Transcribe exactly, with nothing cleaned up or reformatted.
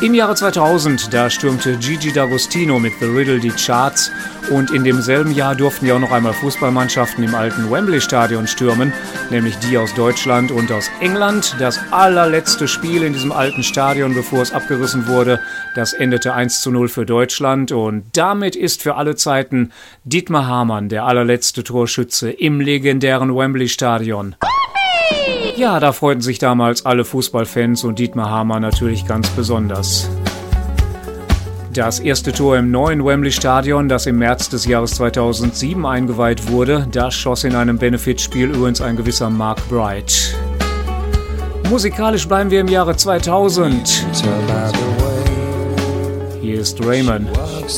Im Jahre zweitausend, da stürmte Gigi D'Agostino mit The Riddle die Charts und in demselben Jahr durften ja auch noch einmal Fußballmannschaften im alten Wembley-Stadion stürmen, nämlich die aus Deutschland und aus England. Das allerletzte Spiel in diesem alten Stadion, bevor es abgerissen wurde, das endete eins zu null für Deutschland und damit ist für alle Zeiten Dietmar Hamann der allerletzte Torschütze im legendären Wembley-Stadion. Ja, da freuten sich damals alle Fußballfans und Dietmar Hamann natürlich ganz besonders. Das erste Tor im neuen Wembley-Stadion, das im März des Jahres zweitausendsieben eingeweiht wurde, das schoss in einem Benefitspiel übrigens ein gewisser Mark Bright. Musikalisch bleiben wir im Jahre zweitausend. Hier ist Raymond.